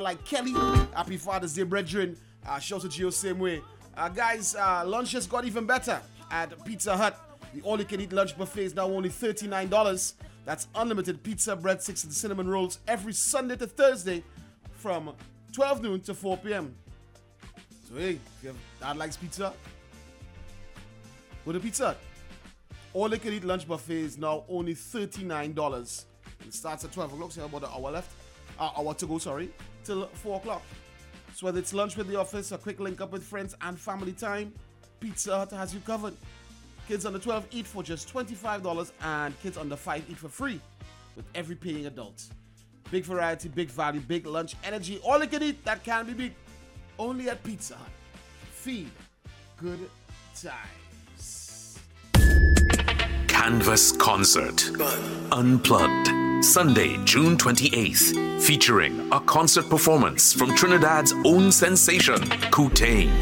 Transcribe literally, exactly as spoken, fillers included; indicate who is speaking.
Speaker 1: like Kelly. Happy Father's Day, brethren. Uh, shout out to you same way. Uh, guys, uh, lunch has got even better at Pizza Hut. The all-you-can-eat lunch buffet is now only thirty-nine dollars. That's unlimited pizza, breadsticks, and cinnamon rolls every Sunday to Thursday from twelve noon to four p.m. So hey, if your dad likes pizza, go to Pizza Hut. All-you-can-eat lunch buffet is now only thirty-nine dollars. It starts at twelve o'clock, so you have about an hour left. Uh, hour to go, sorry, till four o'clock. So whether it's lunch with the office, a quick link up with friends and family time, Pizza Hut has you covered. Kids under twelve eat for just twenty-five dollars and kids under five eat for free with every paying adult. Big variety, big value, big lunch energy. All you can eat that can be beat. Only at Pizza Hut. Feed good times.
Speaker 2: Canvas Concert Unplugged. Sunday, June twenty-eighth, featuring a concert performance from Trinidad's own sensation, Kootain.